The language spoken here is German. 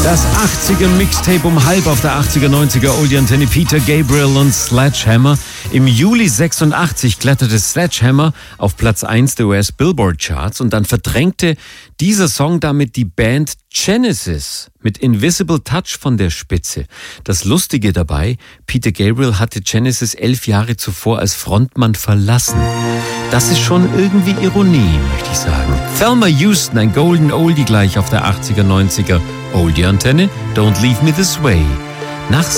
Das 80er Mixtape um halb auf der 80er, 90er Oldie Antenne. Peter Gabriel und Sledgehammer. Im Juli 86 kletterte Sledgehammer auf Platz 1 der US Billboard Charts und dann verdrängte dieser Song damit die Band Genesis mit Invisible Touch von der Spitze. Das Lustige dabei, Peter Gabriel hatte Genesis 11 Jahre zuvor als Frontmann verlassen. Das ist schon irgendwie Ironie, möchte ich sagen. Thelma Houston, ein Golden Oldie gleich auf der 80er, 90er Oldie Antenne. Don't Leave Me This Way. Nach